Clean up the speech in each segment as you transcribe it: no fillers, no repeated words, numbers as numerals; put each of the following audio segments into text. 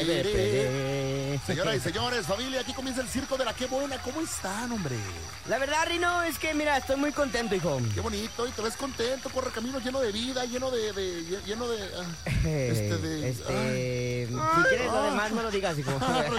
Señoras y señores, familia, aquí comienza el circo de la Qué Buena. ¿Cómo están, hombre? La verdad, Rino, es que mira, estoy muy contento, hijo. Qué bonito, y te ves contento, corre camino lleno de vida, lleno de... Si quieres lo demás, no lo digas, hijo.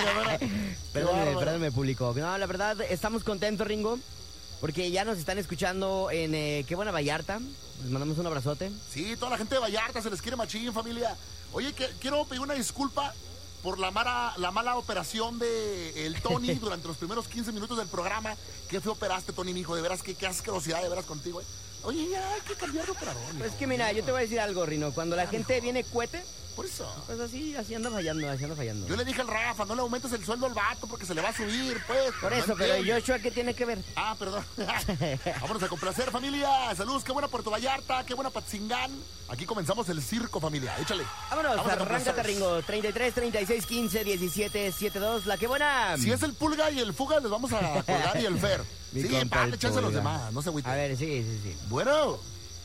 Perdóname, público. No, la verdad, estamos contentos, Ringo, porque ya nos están escuchando en Qué Buena Vallarta. Les mandamos un abrazote. Sí, toda la gente de Vallarta se les quiere machín, familia. Oye, quiero pedir una disculpa por la mala operación de el Tony durante los primeros 15 minutos del programa. Qué feo operaste, Tony, mijo. De veras, qué asquerosidad de veras contigo, eh. Oye, ya hay que cambiar de operador, mijo. Pues que mira, yo te voy a decir algo, Rino. Cuando la gente viene cuete, por eso. pues así anda fallando. Yo le dije al Rafa, no le aumentes el sueldo al vato porque se le va a subir, pues. Por eso, pero Joshua, ¿qué tiene que ver? Ah, perdón. Vámonos a complacer, familia. Saludos, qué buena Puerto Vallarta, qué buena Patzingán. Aquí comenzamos el circo, familia. Échale. Vámonos, arráncate, Ringo. 33, 36, 15, 17, 72. La Qué Buena. Si es el Pulga y el Fuga, les vamos a colgar y el Fer. Sí, para echarse a los demás, no se agüiten. A ver, sí. Bueno.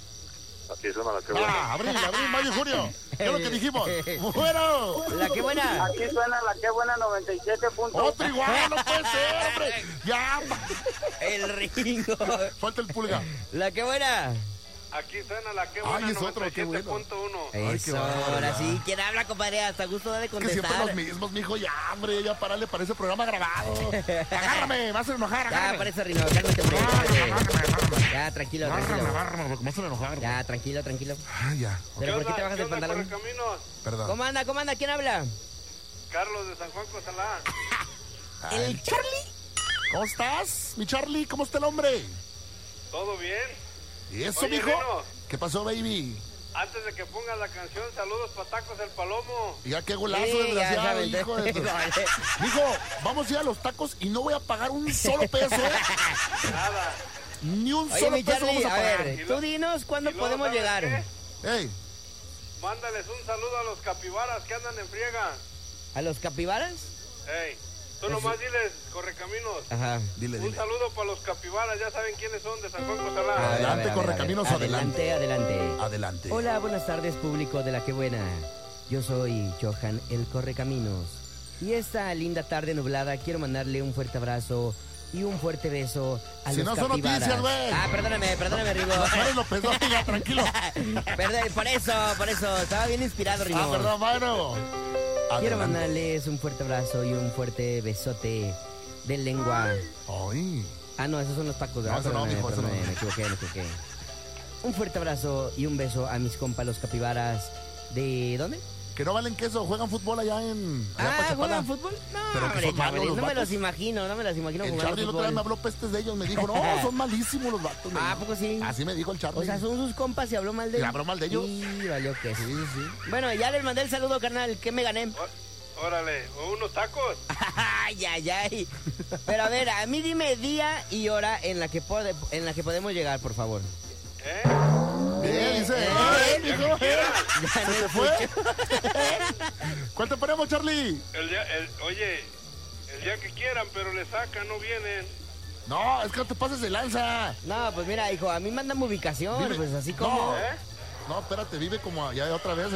Aquí suena la Qué Buena. Abril, mayo y junio. ¿Qué es lo que dijimos? Bueno. La Qué Buena. Aquí suena la Qué Buena 97. Otro igual, no puede ser, hombre. Ya. El Ringo. Falta el Pulga. La Qué Buena. Aquí suena la Qué Buena. Ay, es otro, qué bueno. 97.1. Eso, ahora sí. ¿Quién habla, compadre? Hasta gusto de Que contestar. siempre los mismos, mijo. Ya, hombre, ya parale para ese programa grabado. Agárrame, me vas a enojar, agárrame. Ya, para eso, Rino. Cálmate, hombre. Agárrame. Ya, tranquilo. Agárrame, porque me hacen enojar. Ya, tranquilo. Ah, ya. ¿Pero por qué te bajas el pantalón? Correcaminos? Perdón. ¿Cómo anda? ¿Quién habla? Carlos de San Juan Cosalá. ¿El Charlie? ¿Cómo estás, mi Charlie? ¿Cómo está el hombre? ¿Todo bien? ¿Y eso, Oye, mijo? Rino. ¿Qué pasó, baby? Antes de que pongas la canción, saludos para Tacos el Palomo. Ya qué golazo, Sí, desgraciado, ya sabes. hijo de tu... Mijo, vamos a ir a los tacos y no voy a pagar un solo peso, ¿eh? Nada. Ni un Oye, solo mi peso Charlie, vamos a a pagar. ver, tú dinos cuándo Y luego, podemos ¿sabes llegar. qué? Ey, Mándales un saludo a los capibaras que andan en friega. ¿A los capibaras? Ey, tú nomás diles, Correcaminos. Ajá. dile. Un saludo para los capibaras, ya saben quiénes son, de San Juan Cosalá. Adelante, Correcaminos, adelante. Adelante. Hola, buenas tardes, público de La Qué Buena. Yo soy Johan, el Correcaminos. Y esta linda tarde nublada quiero mandarle un fuerte abrazo y un fuerte beso a Si los no son capibaras. noticias, güey. Ah, perdóname, Rigo. Rafael López Dóriga, tranquilo. Perdón, por eso. Estaba bien inspirado, Rigo. Ah, perdón, bueno. Quiero Adelante. mandarles un fuerte abrazo y un fuerte besote de lengua. Ay. Ah, no, esos son los tacos. No, eso no, mijo, eso no. Me equivoqué. Un fuerte abrazo y un beso a mis compas los capibaras. ¿De dónde? Que no valen queso, juegan fútbol allá en... allá para Chapala. ¿juegan fútbol? No, Pero que hombre, son malos Charlie, los no me vatos. los imagino El jugando Charlie el otro día me fútbol. habló pestes de ellos, me dijo, no, son malísimos los vatos. me Ah, ¿a dijo. poco sí? Así me dijo el Charlie. O sea, son sus compas y habló mal de ¿Y ellos. habló mal de ellos? Y valió que sí. Sí. Bueno, ya les mandé el saludo, carnal. ¿Qué me gané? Órale, unos tacos. Ay. Pero a ver, a mí dime día y hora en la que podemos llegar, por favor. ¿Eh? Bien, dice. Mijo, ¿Se te fue? ¿Cuál te ponemos, Charlie? Oye, el día que quieran, pero le sacan, no vienen. No, es que no te pases de lanza. No, pues mira, hijo, a mí mándame ubicación, Dime. pues así como... No. No, espérate, vive como ya otra vez,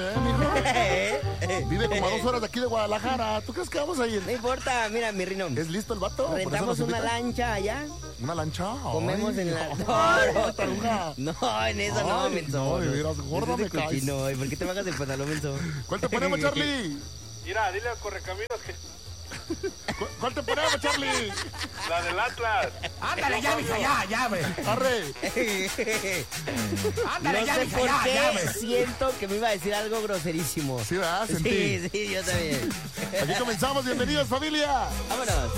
mijo. Vive como a 2 horas de aquí de Guadalajara. ¿Tú crees que vamos a ir? No importa, mira, mi Rino. ¿Es listo el vato? ¿Por eso Rentamos nos una invitan? lancha allá. ¿Una lancha? Comemos Ay, en la... no, taruga. No, en eso no, Ay, menso. no, de veras, gorda Ese me caes. cochino, ¿y por qué te bajas el pantalón, menso? ¿Cuál te ponemos, Charlie? Mira, dile a Correcaminos que ¿Cuál te ponemos, Charlie? la del Atlas. Ándale ya, mija, ya, güey. Arre. Ándale No ya, sé mija, por ya, qué güey. siento que me iba a decir algo groserísimo. Sí, ¿verdad? Sentí. Sí, yo también. Aquí comenzamos. Bienvenidos, familia. Vámonos.